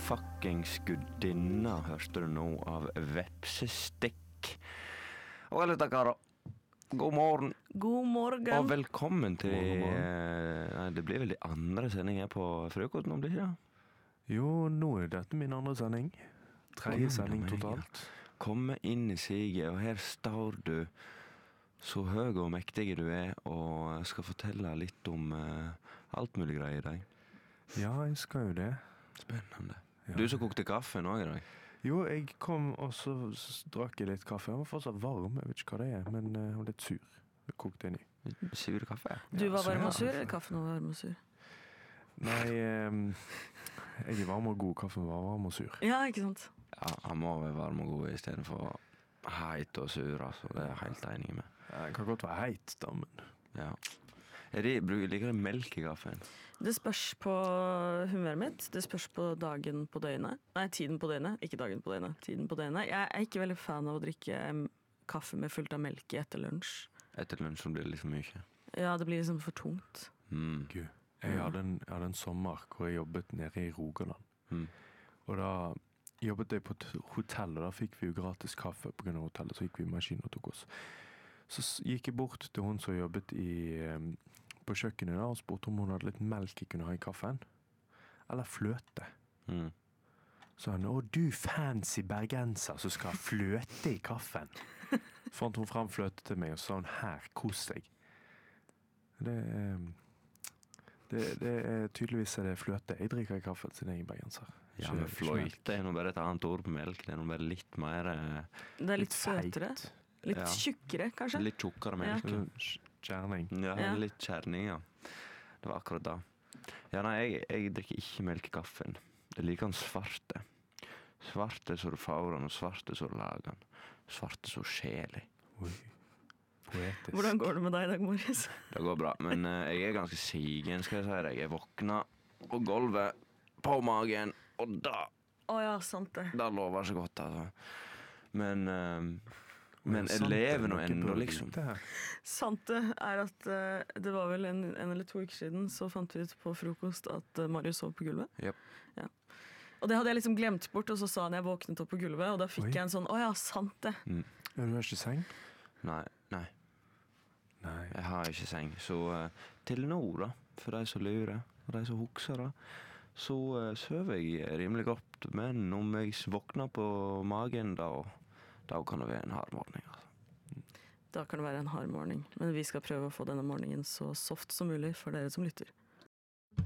fuckings gudinna, hørte du nå av Vepsestikk. Og alle takkar, god morgen. God morgen. Og velkommen til, det blir vel de andre sendinger på frokost nå, blir det ikke? Jo, nå dette min andre sending. Tredje sending totalt. Komme inn i siget, og her står du så høy og mektig du og skal fortelle litt om alt mulig greier i dag. Ja, jeg skal jo det. Spennende. Ja. Du som kokte kaffe nå i dag. Jo, jeg kom og så drakk jeg litt kaffe. Den var fortsatt varm, jeg vet ikke hva det men den var litt sur. Jeg kokte den i. Sur kaffe? Du var varm og sur, eller kaffen var varm og sur? Nei, jeg varm og god, kaffen var varm og sur. Ja, ikke sant? Ja, han må være varm og god i stedet for heit og sur, altså. Det er jeg helt enig med. Ja, det kan godt være heit da, men... Ja. Liker du melk i kaffen? Det spørs på humøret mitt. Det spørs på dagen på døgnet. Nei, tiden på døgnet. Ikke dagen på døgnet. Tiden på døgnet. Jeg er ikke veldig fan av å drikke kaffe med fullt av melk etter lunsj. Etter lunsj så blir det liksom mye. Ja, det blir liksom for tungt. Gud, jeg hadde en sommer hvor jeg jobbet nede i Rogaland. Og da jobbet jeg på et hotell, og da fikk vi jo gratis kaffe på grunn av hotellet, så gikk vi i maskinen og tok oss. Så gikk jeg bort til hun som jobbet på kjøkkenet da, og spurte om hun hadde litt melk jeg kunne ha i kaffen. Eller fløte. Så han, du fancy bergenser som skal ha fløte i kaffen. Fant hun frem fløte til meg, og sa hun, her, kos deg. Det er tydeligvis det fløte. Jeg drikker i kaffen siden jeg er bergenser. Ja, men fløte er noe bare et annet ord på melk. Det er noe bare litt mer... Det er litt søtere. Litt tjukkere, kanskje? Litt tjukkere melk. Ja. Kjerning. Ja, litt kjerning, ja. Det var akkurat da. Ja, nei, jeg drikker ikke melk i kaffen. Det liker han svarte. Svarte så du får han, og svarte så du lager han. Svarte så skjelig. Oi. Poetisk. Hvordan går det med deg i dag, Morris? Det går bra, men jeg er ganske sigen, skal jeg si deg. Jeg våkna på gulvet, på magen, og da... Ja, sant det. Da lover så godt, altså. Men jeg lever nå enda, liksom. Sant det er at det var vel en eller 2 uker siden så fant vi ut på frokost at Marius sov på gulvet. Yep. Ja. Og det hadde jeg liksom glemt bort, og så sa han jeg våknet opp på gulvet, og da fikk jeg en sånn, ja, sant det. Ja, du har ikke seng? Nei. Jeg har ikke seng. Så til nå da, for de som lurer, og de som hukser da, så søver jeg rimelig godt, men om jeg våkner på magen da kan det være en hard morgen. Altså. Da kan det være en hard morgen, men vi skal prøve å få denne morgenen så soft som mulig for dere som lytter.